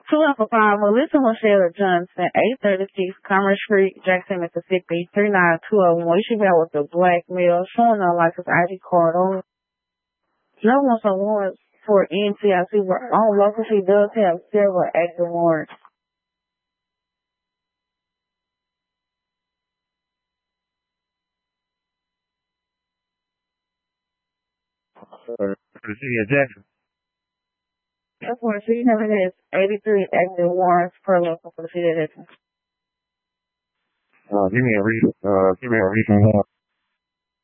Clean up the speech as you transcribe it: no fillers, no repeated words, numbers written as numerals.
205 Melissa Michelle Johnson, 836 Commerce Street, Jackson, Mississippi, 39201. What she got with the black male showing her like his ID card on. She wants some warrants for NCIC, but I don't know if she does have several active warrants. For the city of Jackson. That's why she has 83 active warrants per local for the city of Jackson. Give me a recent one.